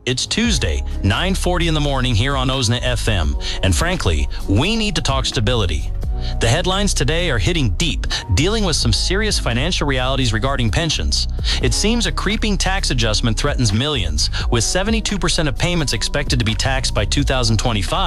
It's Tuesday, 9:40 in the morning here on OSNA FM. And frankly, we need to talk stability. The headlines today are hitting deep, dealing with some serious financial realities regarding pensions. It seems a creeping tax adjustment threatens millions, with 72% of payments expected to be taxed by 2025.